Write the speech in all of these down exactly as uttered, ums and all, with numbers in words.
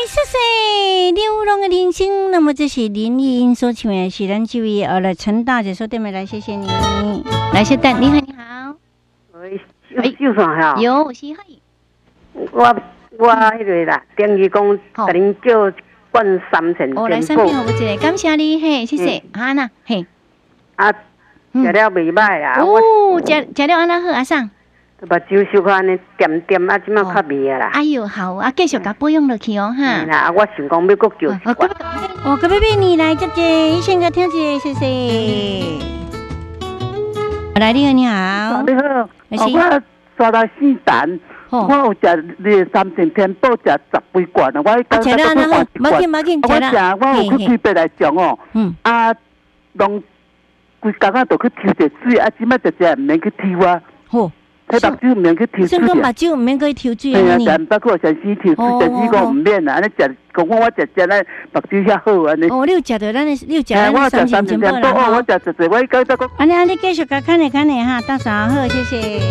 谢谢流浪的铃声。那么这是林忆英所唱的，是咱这位呃了陈大姐说对没？来，谢谢你。来，小蛋，你好，你好。 喂，秀爽哈。 有，我是嗨。 我我迄个啦，等于讲，甲恁叫灌三千。 哦，来三片好不一个，感谢你，嘿，谢谢。啊那，嘿。 啊，食了袂歹啊。 哦，食食了安那好，阿桑。 目睭小可安尼点点啊，即马较微啊啦。 哎呦，好啊，继续甲保养落去哦，哈。 啦，我想讲要搁叫一罐。 哦，隔壁你来接接，先个听一下，谢谢。来，你好，你好。 你好，我刷到四蛋，我有食你三千天宝食十杯罐啊，我一刚才都去换一罐。我食，我有去推白来讲哦，啊，拢规工啊都去抽者水，啊，即摆直接唔免去抽啊。 好。 睇目睭唔免去抽水。 先讲目睭唔免去抽水啊！ 係啊，包括上次抽水，上次講唔免啊，安尼食，講我我食食咧目睭遐好安尼。 哦，你有食到咱的，你有食咱三千金寶啦。 哦，我食食食，我講得講。 安尼安尼繼續甲看下看下哈，到時候好，謝謝。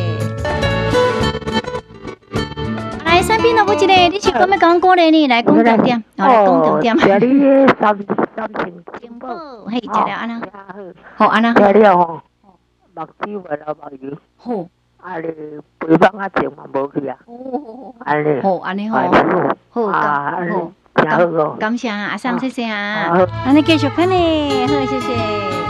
來，三邊落一個，你是講要講過嚟呢？來講重點，哦，來講重點。 食你三三千金寶， 嘿，食了安那。好，安那。 食了吼，目睭為了目睭。 好。 啊！你背包啊，錢嘛無去啊！安尼， 好，安尼好，好， 啊， 好， 真好哦！ 感謝阿生，謝謝啊！安尼繼續看呢，好，謝謝。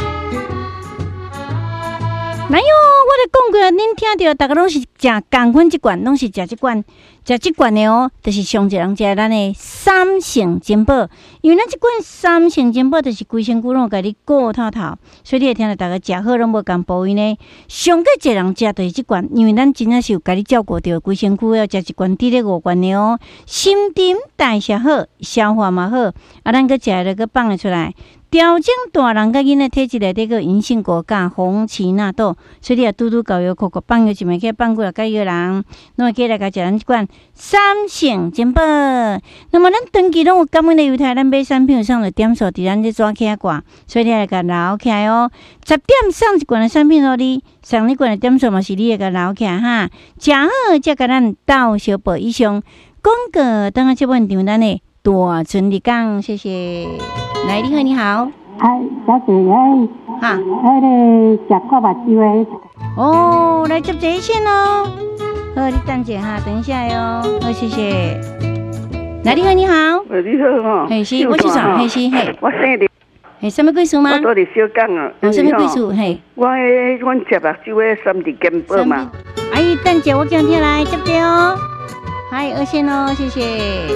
哪有？我咧講過，恁聽到大家攏是食同款一罐，攏是食這罐，食這罐的哦，就是上一人食咱的三成金寶，因為咱這罐三成金寶就是規身軀攏甲你顧透透，所以你會聽到大家食好攏無共部位呢。上個一人食就是這罐，因為咱真正是有甲你照顧到規身軀，要食一罐滴咧五罐的哦，新陳代謝好，消化嘛好，啊，咱個食了個放得出來。調整大人甲囡仔體質內底個銀杏果加紅芪納豆，所以你也拄拄搞藥口口放藥一枚去放過來甲藥人，那麼過來甲食咱一罐三成金寶。那麼咱長期攏有感恩的優待，咱買產品上的點數佇咱這紙起掛，所以你來甲留起來哦。十點送一罐的產品互你，送一罐的點數嘛是你來甲留起來哈。食好才甲咱鬥小報以上廣告，等下這本場咱的大春日講，謝謝。來，你好，你好。 哎，小姐，哎， 哈， 那個食過目睭的。 哦，來接這一線哦。好，你等一下哈，等一下喲。好，謝謝。來，你好，你好。 喂，你好哦。 嘿，是，我是啥？嘿，是嘿。 我生日。 嘿，什麼貴數嗎？ 我到你小港啊。 哦，什麼貴數？嘿。 我誒，阮食目睭的三滴金寶嘛。 阿姨，等一下，我叫你來接着哦。嗨，二線哦，謝謝。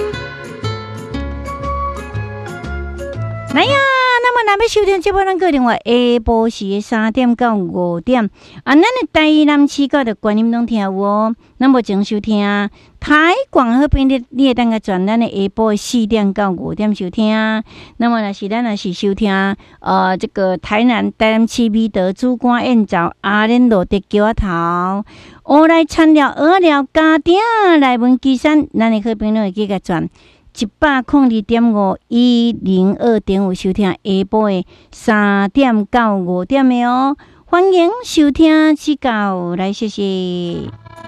來呀，那麼咱要收聽這部咱個電話下晡時的三點到五點，啊，咱的台南市角的觀音攏聽有哦。咱無淨收聽台廣好邊你你會當個轉咱的下晡的四點到五點收聽。那麼若是咱若是收聽呃這個台南台南市美德主管宴造阿蓮路的橋頭，我來參了鵝寮家庭來文基山，咱的好邊攏會記個轉。一百空二點五一零二點五收聽下晡的三點到五點的哦，歡迎收聽指教，來謝謝。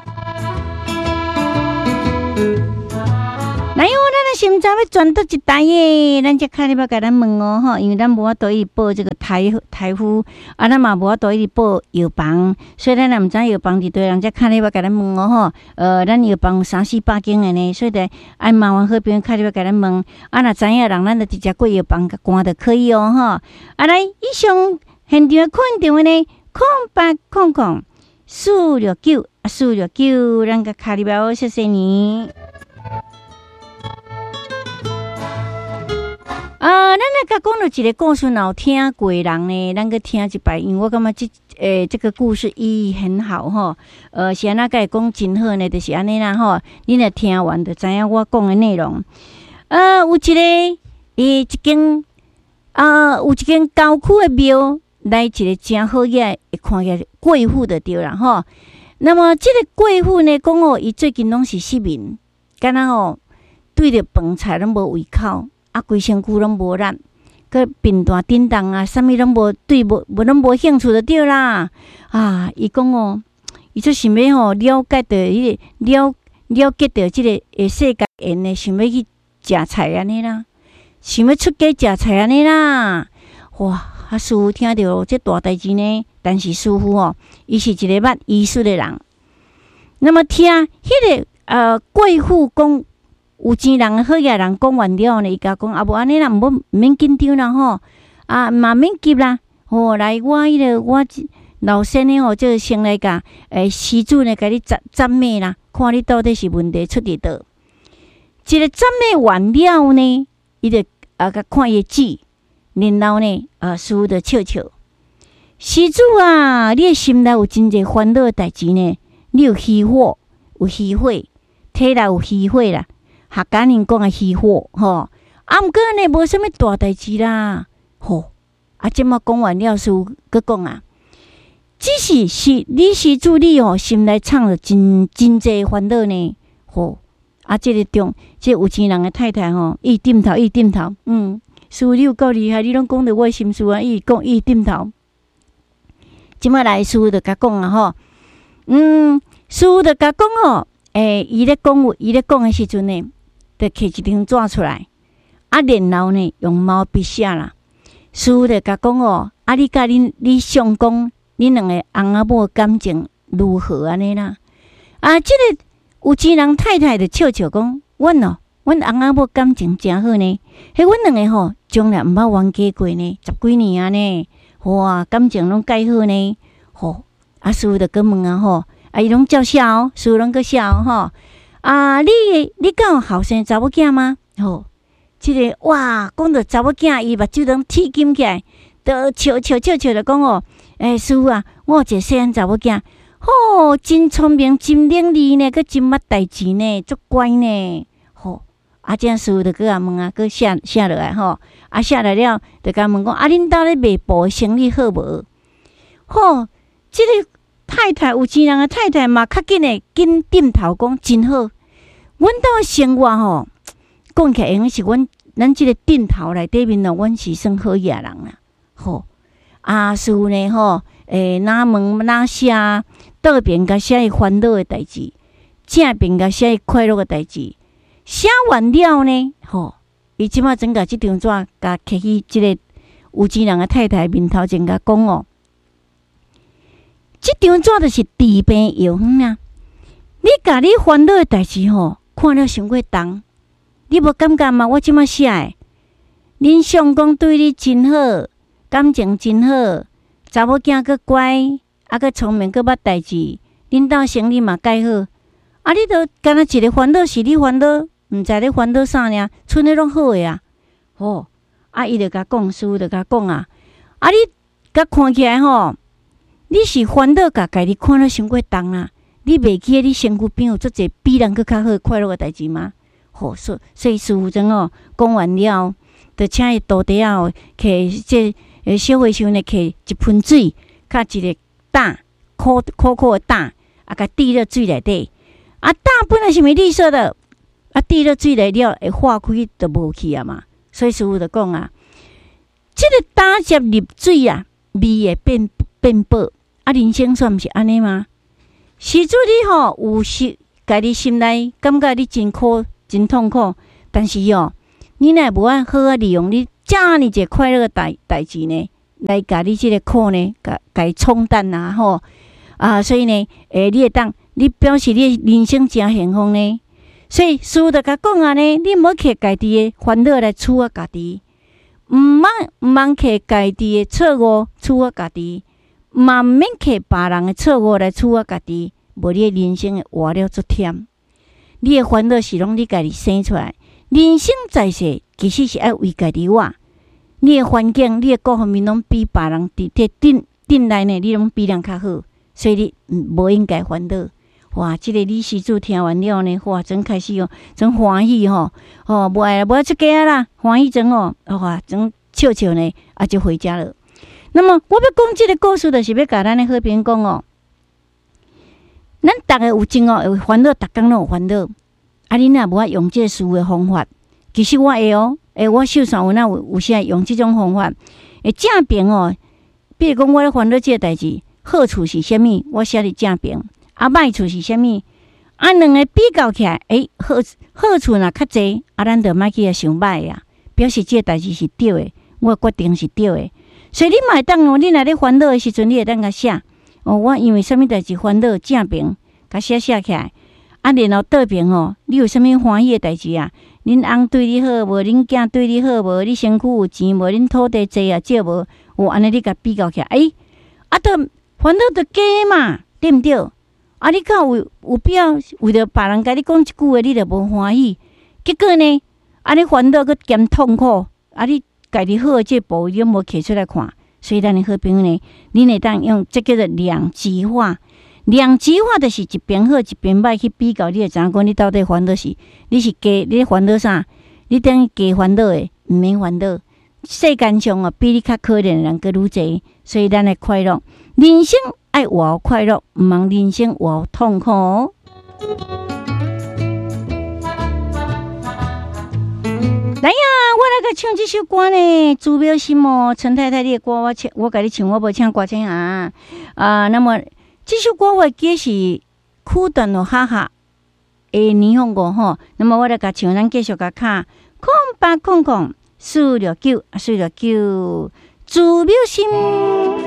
來喲，咱的現在要轉到一台耶，咱只開你要甲咱問哦吼，因為咱無法度去報這個台台風，啊，咱嘛無法度去報藥房，所以咱也毋知藥房佇對，人只開你要甲咱問哦吼，呃，咱藥房有三四百間的呢，所以得愛麻煩好朋友開你要甲咱問，啊，若知影人，咱就直接過藥房甲關就可以哦吼。啊，來，以上現場困電話呢，空八空空四六九啊，四六九，咱個開你要謝謝你。啊，咱來甲講到一個故事，有聽過人呢，咱個聽一擺，因為我感覺這誒這個故事意義很好吼。呃，是安那個講真好呢，就是安尼啦吼。你若聽完就知影我講的內容。呃，有一個誒一間啊，有一間郊區的廟，來一個真好嘢，會看起來貴婦的對啦吼。那麼這個貴婦呢，講哦，伊最近攏是失眠，敢若哦對着飯菜攏無胃口。啊，規身軀攏無力，佮病大叮當啊，啥物攏無對無無攏無興趣就對啦。啊，伊講哦，伊就想要吼了解到迄個了了解到即個誒世界緣呢，想要去食菜安尼啦，想要出家食菜安尼啦。哇！啊，师傅听到这大代志呢，但是师傅哦，伊是一个捌医术的人。那么听迄、那个呃贵妇讲，有钱人好嘢人讲完了呢，伊甲讲啊，无安尼啦，毋好毋免紧张啦吼，啊嘛免急啦。吼，来我迄、那个我老先呢吼，就先来甲诶施主呢，甲你赞赞美啦，看你到底是问题出伫倒。一个赞美完了呢，伊就啊甲看伊字。然后呢，啊，师傅就笑笑，施主啊，你的心内有真侪烦恼的代志呢，你有虚火，有虚火，体内有虚火啦，客家人讲的虚火，吼，啊，毋过呢，无啥物大代志啦，吼，啊，即马讲完了，师傅佮讲啊，只是是你施主你吼心内藏了真真侪烦恼呢，吼，啊，即、这个中，即、这个、有钱人的太太吼，伊点头，伊点头，嗯。师傅，你有够厉害，你拢讲到我心事啊！伊讲，伊点头。即摆来，师傅就甲讲啊吼，嗯，师傅就甲讲哦，诶、欸，伊咧讲，伊咧讲诶时阵呢，就摕一张纸出来，啊，然后呢，用毛笔写啦。师傅就甲讲哦，啊，你甲恁你相公，恁两个翁仔某感情如何安尼啦？啊，即、这个有钱人太太就笑笑讲，阮哦。阮翁仔某感情真好呢，迄阮两个吼，从来毋捌冤家过呢，十几年啊呢，哇，感情拢介好呢，吼，啊，师傅就佮问啊吼，啊，伊拢照笑，师傅拢佮笑吼，啊，你你敢有后生查某囝吗？吼，即、这个哇，讲到查某囝，伊目睭拢铁金起来，都笑笑笑笑就讲哦，诶、欸，师傅啊，我有一个细汉查某囝，吼，真聪明，真伶俐呢，佮真捌代志呢，足乖呢。啊，这样师傅就搁甲问啊，搁写写落来吼。啊，写来了，就甲问讲，啊，恁兜咧卖布生意好无？吼，即、这个太太有钱人的太太嘛，较紧诶，紧点头讲真好。阮兜生活吼，讲起来用是阮咱即个点头内底面咯，阮是算好野人啦。吼，啊，师傅呢吼，诶、欸，哪问哪写，倒边甲写伊烦恼诶代志，正边甲写伊快乐诶代志。写完了呢，吼，伊即马整甲即张纸，甲摕去即个有钱人的太太面头前甲讲哦，即张纸就是治病药方啊。你甲你烦恼的代志吼，看了伤过重，你无感觉吗？我即马写诶，恁相公对你真好，感情真好，查某囝佫乖，啊佫聪明，佫捌代志，恁兜生意嘛介好，啊，你都干那一个烦恼是你烦恼。毋知咧烦恼啥呢？剩诶拢好诶啊！吼，啊，伊就甲讲，师傅就甲讲啊，啊，你甲看起来吼，你是烦恼甲家己看了伤过重啦。你袂记你身躯边有足侪比人佫较好快乐诶代志吗？吼，所所以师傅真哦，讲完了，就请伊徒弟啊，摕即诶小和尚呢，摕一盆水，甲一个胆，苦苦苦诶胆，啊，甲滴入水内底。啊，胆本来是咪绿色的？啊，滴了水来了，会化开就无去啊嘛。所以师傅就讲啊，即、这个胆汁入水啊，味会变变薄。啊，人生算毋是安尼吗？施主你吼有时家己心内感觉你真苦、真痛苦，但是哦，你若无按好啊利用你遮尔一个快乐的代代志呢，来甲你即个苦呢，甲甲伊冲淡啊吼啊，所以呢，诶，你会当你表示你人生真幸福呢。所以师傅就甲讲啊呢，你莫摕家己的烦恼来处啊家己，毋茫毋茫摕家己的错误处啊家己，嘛毋免摕别人的错误来处啊家己，无你的人生会活了足忝。你的烦恼是拢你家己生出来，人生在世其实是爱为家己活。你的环境、你的各方面拢比别人伫伫顶顶内呢，你拢比人较好，所以你无应该烦恼。哇！即、这个李施主听完了呢，哇，真开始哦，真欢喜吼、哦，哦，无爱无爱出家啦，欢喜真哦，哇，真笑笑呢，啊，就回家了。那么我要讲即个故事，就是要甲咱的好朋友讲哦，咱逐个有真哦，有烦恼，逐工拢有烦恼。啊，你若无爱用即个师父的方法，其实我会哦，诶，我手上有哪有有时用即种方法，诶，正边哦，比如讲我咧烦恼即个代志，好处是虾米？我写伫正边。啊，歹处是虾米？ 啊，两个比较起来，诶、欸，好好处若较济，啊，咱就莫去想歹啊，表示这代志是对的，我决定是对的。所以你嘛会当哦，你若咧烦恼的时阵，你会当甲写哦，我因为什么代志烦恼，正平甲写写起来。啊，然后倒平哦，你有啥物欢喜的代志啊？恁翁对你好无？恁囝对你好无？你身躯有钱无？恁土地济啊少无？有安尼你甲比较起来，诶、欸，啊，都烦恼就假嘛，对毋对？啊，你敢有有必要为着别人甲你讲一句话，你就无欢喜？结果呢，啊，你烦恼佮兼痛苦，啊，你家己好的这部你无摕出来看，所以咱的好朋友呢，恁会当用这叫做两极化。两极化就是一边好一边歹去比较，你会知影讲你到底烦恼是你是加你烦恼啥？你等于加烦恼的，毋免烦恼。世间上哦，比你较可怜的人佫愈侪，所以咱的快乐，人生爱活快乐，毋通人生活痛苦。来呀，我来甲唱这首歌呢，朱标心哦，陈太太你的歌，我唱，我甲你唱，我无唱歌星啊啊，那么。这首歌我记是苦段咯哈哈诶霓虹歌吼，那么我来甲唱，咱继续甲卡空八空空四六九四六九，朱标心。